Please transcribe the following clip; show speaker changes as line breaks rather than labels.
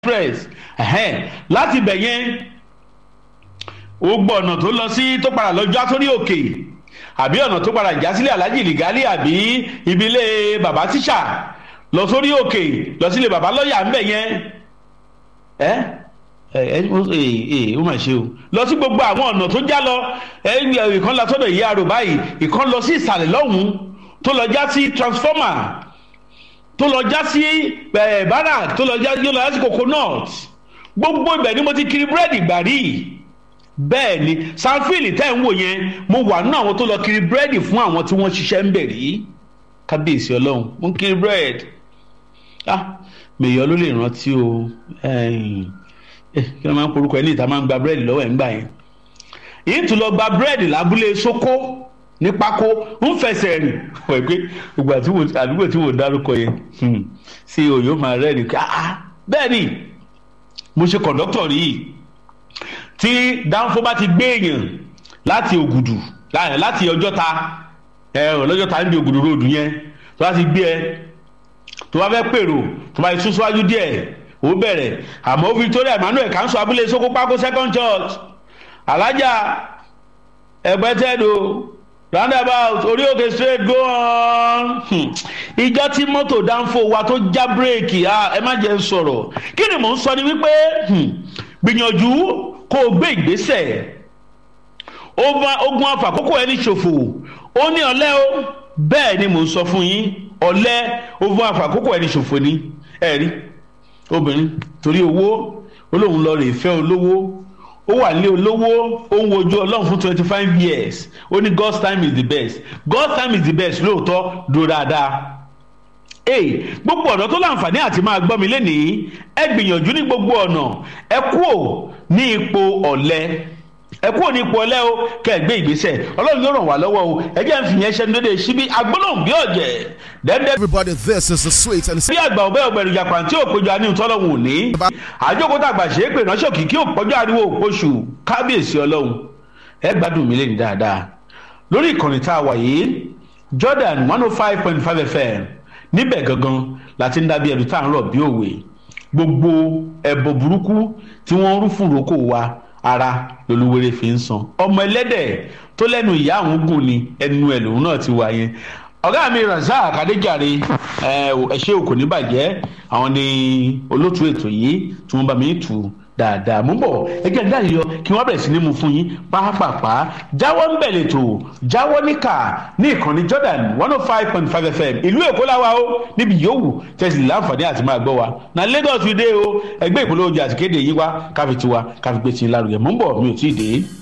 express láti bẹ̀ yẹn ó gbọ́ ọ̀nà tó lọ sí tó padà lọ já sórí òkè àbí ọ̀nà tó padà já sílé alájì lìgálí àbí ibilé bàbá tíṣà lọ sórí òkè lọ sílé bàbá lọ́ọ̀yà ń bẹ̀ yẹn ó mà ṣe o lọ sí gbogbo àwọn ọ̀nà tó já lọ ìkan lọ sọ́dọ̀ ìyá àrò báyìí ìkan lọ sí ìsàlẹ̀ lọ́hùn-ún tó lọ já sí transformer tó lọ já sí barak tó lọ já sí coconut gbogbo ibẹ̀ ni mo ti kiri búrẹ́dì gbà rí bẹ́ẹ̀ ni sanfili tẹ́ ń wò yẹn mo wà nínú àwọn tó lọ kiri búrẹ́dì fún àwọn tí wọ́n ṣiṣẹ́ ń bẹ̀ rí kábíyèsí ọlọ́run mo ń kiri búrẹ́dì mèyọ́ ló lè rántí o kí wọ́n máa ń porúkọ ẹ̀ ní ìta máa ń gba búrẹ́dì lọ́wọ́ ẹ̀ ń gbà yẹn yìí tún lọ gba búrẹ́dì lábúlé sókó ní pákó ń fẹsẹ̀ rìn wẹ̀ pé gbogbo àdúgbò tí mo dárúkọ yẹn sí òyò máa rẹ́rìn bẹ́ẹ̀ ni mo ṣe kọ̀ǹdọ́tọ̀ rí tí dánfó bá ti gbé èèyàn láti ògùdù láti ọjọ́ta lọ́jọ́ta níbi ògùdù ròdù yẹn tó bá ti gbé ẹ tó bá fẹ́ pèrò tó bá ti sún síwájú díẹ̀ ó bẹ̀rẹ̀ àmọ́ Victoria Emmanuel kanṣu abúlé sókó pákó second church alájà ẹgbẹ́tẹ́dò roundabout orí òkè straight go on ìjọ tí mọ́tò dánfò wa tó já bírèkì ẹ má jẹ́ sọ̀rọ̀ kí ni mò ń sọ ni wípé gbìyànjú kó o gbé ìgbésẹ̀ ogun afàkókò ẹni ṣòfò ó ní ọ̀lẹ o bẹ́ẹ̀ ni mò ń sọ fún yín ọ̀lẹ ogun afàkókò ẹni ṣòfò ni ẹ̀rí obìnrin torí owó olóhùn lọ rè fẹ́ olówó ó wà ní olówó ó ń wojú ọlọ́run fún 25 years ó ní God's time is the best God's time is the best lóòótọ́ dúró dáadáa gbogbo ọ̀nà tó láǹfààní àti máa gbọ́ mi lénìí ẹ gbìyànjú ní gbogbo ọ̀nà ẹ kúò ní ipò ọ̀lẹ o kẹ́ ẹ gbé ìgbésẹ̀ ọlọ́run yóò ràn wá lọ́wọ́ o ẹ jẹ́ ń fi yẹn ṣẹ́ni dédé síbi agbólóhùn bí ọ̀jẹ̀ dẹ́ndẹ́.
Everybody, this is the sweet and.
bí àgbà ọ̀bẹ ọ̀gbẹ̀rù yàpá tí ò péjọ àníhùn tọ́lọ́hùn òní àjókòtà àgbà ṣe é pè ránṣẹ́ òkìkí òpọ́jọ́ ariwo òpóṣù kábíyèsí ọlọ́run ẹ gbádùn mi lẹ́yìn dáadáa lórí ìkànnì tá a wà yìí Jordan 105.5 FM níbẹ̀ gangan láti ń dábí ẹ̀dùn tá à ń rọ̀ bí òwe gbogbo ẹ̀bọ̀ burúkú tí wọ́n rú fún ìrókò wa ara lolúwere fi ń san ọmọ ẹlẹ́dẹ̀ tó lẹ́nu ìyá àwọn gùn ni ẹnu ẹ̀ lòun náà ti wà yẹn ọ̀gá mi Razak Adéjàre ẹ̀ṣẹ́ òkò ní bàjẹ́ àwọn ni olótú ètò yìí tí wọ́n bá mi tù dáadáa mú bọ̀ ẹgbẹ́ ìdá yìí yọ kí wọ́n bẹ̀rẹ̀ sí ní mu fún yín pàápàá jáwọ́ ń bẹ̀lẹ̀ tó jáwọ́ níkà ní ìkànnì Jordan 105.5 FM ìlú Èkó láwa ó níbi yòówù tẹ̀sí láǹfààní àti máa gbọ́ wa na Lagos we dey o ẹgbẹ́ ìpolówó ọjà àti kéde yín wá káfi tiwa káfi gbé tí ń lárugẹ mú bọ̀ mi ò tí ì dé.